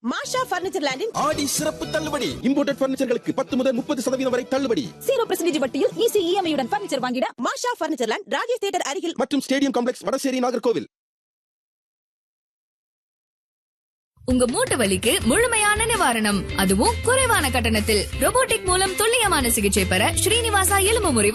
மாஷா furniture லேண்டின் ஆடி சிறப்பு தள்ளுபடி. Imported பர்னிச்சர்களுக்கு 10 முதல் 30% வரை தள்ளுபடி. 0% வட்டியில் ஈஸி இஎம்ஐயுடன் பர்னிச்சர் வாங்கிட மாஷா பர்னிச்சர் லேண்ட், ராஜேஷ் தியேட்டர் அருகில் மற்றும் ஸ்டேடியம் காம்ப்ளெக்ஸ், வடசேரி, நாகர்கோவில். உங்க மூட்டு வலிக்கு முழுமையான நிவாரணம், அதுவும் குறைவான கட்டணத்தில். ரோபோட்டிக் மூலம் துல்லியமான சிகிச்சை பெற ஸ்ரீனிவாசா எலும்பு முறிவு